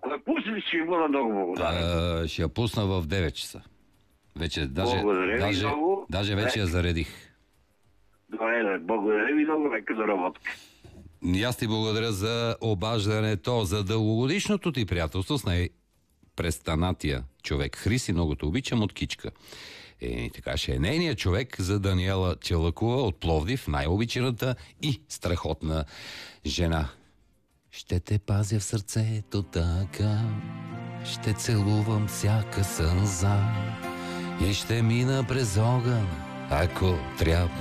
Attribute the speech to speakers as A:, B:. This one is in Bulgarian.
A: Ако я пуснеш, ще ви бъда много благодарен.
B: Ще я пусна в 9 часа. Вече,
A: Благодаря ви много.
B: даже вече я заредих.
A: Добре, благодаря ви много, лека доработка.
B: И аз ти благодаря за обаждането, за дългогодишното ти приятелство с най-престанатия човек. Хриси, много те обичам от Кичка. Така ще е нейният човек за Даниела Челакова от Пловдив, най-обичаната и страхотна жена. Ще те пазя в сърцето така, ще целувам всяка сълза и ще мина през огън, ако трябва.